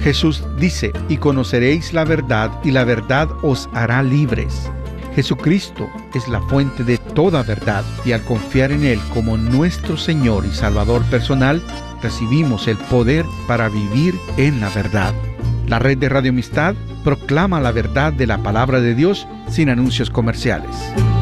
Jesús dice, y conoceréis la verdad, y la verdad os hará libres. Jesucristo es la fuente de toda verdad, y al confiar en Él como nuestro Señor y Salvador personal, recibimos el poder para vivir en la verdad. La red de Radio Amistad proclama la verdad de la palabra de Dios sin anuncios comerciales.